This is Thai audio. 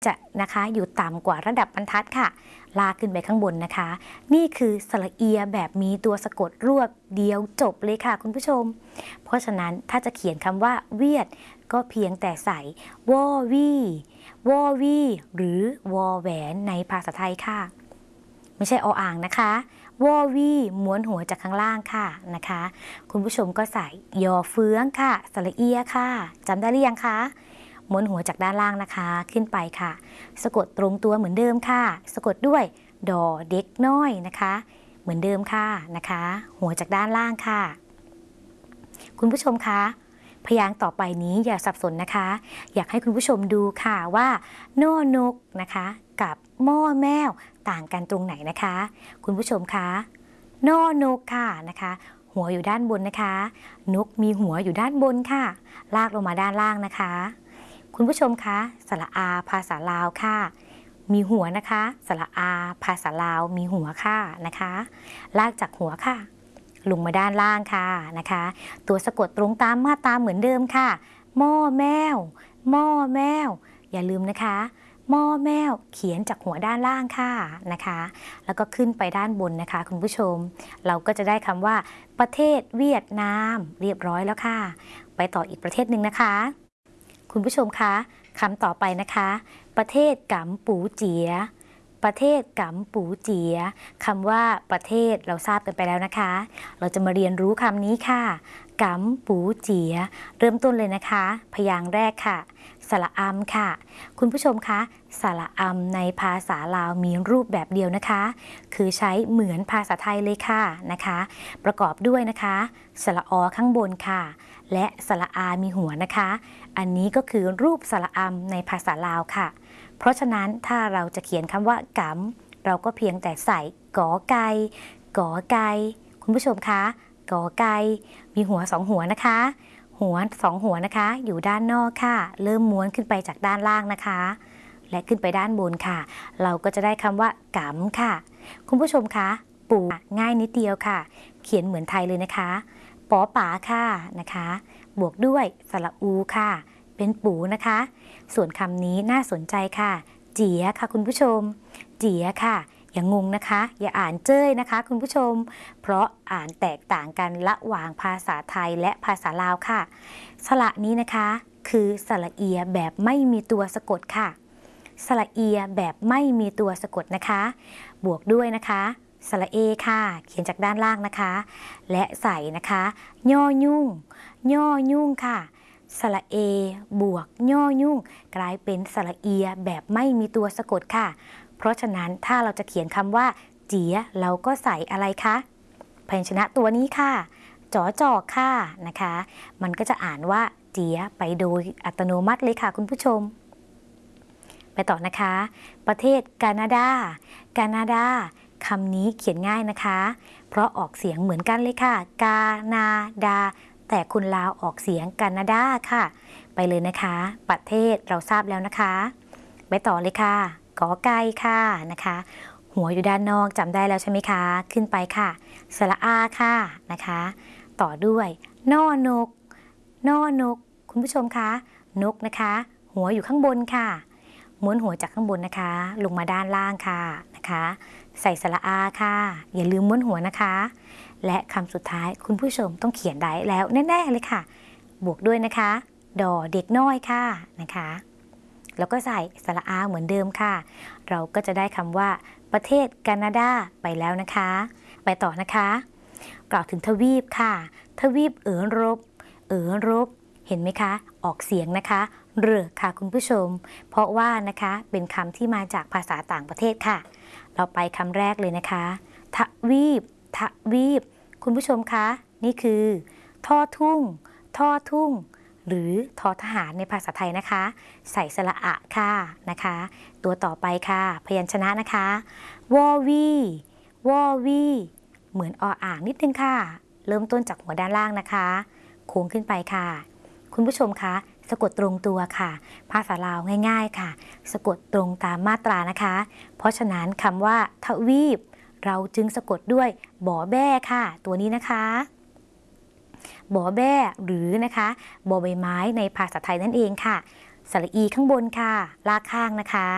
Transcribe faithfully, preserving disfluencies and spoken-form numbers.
จะนะคะอยู่ต่ำกว่าระดับบรรทัดค่ะลากขึ้นไปข้างบนนะคะนี่คือสระเอียแบบมีตัวสะกดรวบเดียวจบเลยค่ะคุณผู้ชมเพราะฉะนั้นถ้าจะเขียนคำว่าเวียดก็เพียงแต่ใส่วอวีวอวีหรือวอแหวนในภาษาไทยค่ะไม่ใช่ออ่างนะคะวอวีม้วนหัวจากข้างล่างค่ะนะคะคุณผู้ชมก็ใส่ยอเฟืองค่ะสระเอียค่ะจำได้หรือยังคะม้วนหัวจากด้านล่างนะคะขึ้นไปค่ะสะกดตรงตัวเหมือนเดิมค่ะสะกดด้วยดอเด็กน้อยนะคะเหมือนเดิมค่ะนะคะหัวจากด้านล่างค่ะคุณผู้ชมคะพยางค์ต่อไปนี้อย่าสับสนนะคะอยากให้คุณผู้ชมดูค่ะว่าโน่นกนะคะกับหม้อแมวต่างกันตรงไหนนะคะคุณผู้ชมคะโน่นกค่ะนะคะหัวอยู่ด้านบนนะคะนกมีหัวอยู่ด้านบนค่ะลากลงมาด้านล่างนะคะคุณผู้ชมคะสระอาภาษาลาวค่ะมีหัวนะคะสระอาภาษาลาวมีหัวค่ะนะคะลากจากหัวค่ะลงมาด้านล่างค่ะนะคะตัวสะกดตรงตามมาตราเหมือนเดิมค่ะหม้อแมวหม้อแมวอย่าลืมนะคะหม้อแมวเขียนจากหัวด้านล่างค่ะนะคะแล้วก็ขึ้นไปด้านบนนะคะคุณผู้ชมเราก็จะได้คำว่าประเทศเวียดนามเรียบร้อยแล้วค่ะไปต่ออีกประเทศหนึ่งนะคะคุณผู้ชมคะคำต่อไปนะคะประเทศกัมปูเจียประเทศกัมปูเจียคำว่าประเทศเราทราบกันไปแล้วนะคะเราจะมาเรียนรู้คำนี้ค่ะกัมปูเจียเริ่มต้นเลยนะคะพยางค์แรกค่ะสระอัมค่ะคุณผู้ชมคะสระอัมในภาษาลาวมีรูปแบบเดียวนะคะคือใช้เหมือนภาษาไทยเลยค่ะนะคะประกอบด้วยนะคะสระอข้างบนค่ะและสระอามีหัวนะคะอันนี้ก็คือรูปสระอัมในภาษาลาวค่ะเพราะฉะนั้นถ้าเราจะเขียนคำว่ากัมเราก็เพียงแต่ใส่กอไก่กอไก่คุณผู้ชมคะกอไก่มีหัวสองหัวนะคะหัวสองหัวนะคะอยู่ด้านนอกค่ะเริ่มม้วนขึ้นไปจากด้านล่างนะคะและขึ้นไปด้านบนค่ะเราก็จะได้คำว่ากัมค่ะคุณผู้ชมคะปูง่ายนิดเดียวค่ะเขียนเหมือนไทยเลยนะคะปอป๋าค่ะนะคะบวกด้วยสระอูค่ะเป็นปูนะคะส่วนคำนี้น่าสนใจค่ะเจียค่ะคุณผู้ชมเจียค่ะอย่างงงนะคะอย่าอ่านเจ้ยนะคะคุณผู้ชมเพราะอ่านแตกต่างกันระหว่างภาษาไทยและภาษาลาวค่ะสระนี้นะคะคือสระเอียแบบไม่มีตัวสะกดค่ะสระเอียแบบไม่มีตัวสะกดนะคะบวกด้วยนะคะสระเอค่ะเขียนจากด้านล่างนะคะและใส่นะคะย่อยุ่งย่อยุ่งค่ะสระเอบวกย่อยุ่งกลายเป็นสระเอียแบบไม่มีตัวสะกดค่ะเพราะฉะนั้นถ้าเราจะเขียนคำว่าเจียเราก็ใส่อะไรคะพยัญชนะตัวนี้ค่ะจอจอกค่ะนะคะมันก็จะอ่านว่าเจียไปโดยอัตโนมัติเลยค่ะคุณผู้ชมไปต่อนะคะประเทศแคนาดาแคนาดาคำนี้เขียนง่ายนะคะเพราะออกเสียงเหมือนกันเลยค่ะกานาดาแต่คนลาวออกเสียงแคนาดาค่ะไปเลยนะคะประเทศเราทราบแล้วนะคะไปต่อเลยค่ะกอไก่ค่ะนะคะหัวอยู่ด้านนอกจำได้แล้วใช่ไหมคะขึ้นไปค่ะสระอาค่ะนะคะต่อด้วยนอนกนอนกคุณผู้ชมคะนกนะคะหัวอยู่ข้างบนค่ะม้วนหัวจากข้างบนนะคะลงมาด้านล่างค่ะนะคะใส่สระอาค่ะอย่าลืมม้วนหัวนะคะและคำสุดท้ายคุณผู้ชมต้องเขียนได้แล้วแน่ๆเลยค่ะบวกด้วยนะคะดอเด็กน้อยค่ะนะคะแล้วก็ใส่สระอาเหมือนเดิมค่ะเราก็จะได้คำว่าประเทศแคนาดาไปแล้วนะคะไปต่อนะคะกล่าวถึงทวีปค่ะทวีปเอ๋อรบเอ๋อรบเห็นไหมคะออกเสียงนะคะเรือค่ะคุณผู้ชมเพราะว่านะคะเป็นคำที่มาจากภาษาต่างประเทศค่ะเราไปคำแรกเลยนะคะทวีปทวีปคุณผู้ชมคะนี่คือท่อทุ่งท่อทุ่งหรือทอทหารในภาษาไทยนะคะใส่สระอะค่ะนะคะตัวต่อไปค่ะพยัญชนะนะคะวอวีวอวีเหมือนออ่างนิดนึงค่ะเริ่มต้นจากหัวด้านล่างนะคะโค้งขึ้นไปค่ะคุณผู้ชมคะสะกดตรงตัวค่ะภาษาลาวง่ายๆค่ะสะกดตรงตามมาตรานะคะเพราะฉะนั้นคำว่าทวีปเราจึงสะกดด้วยบอแบ้ค่ะตัวนี้นะคะบอแบ้หรือนะคะบอใบไม้ในภาษาไทยนั่นเองค่ะสระอีข้างบนค่ะลากข้างนะคะ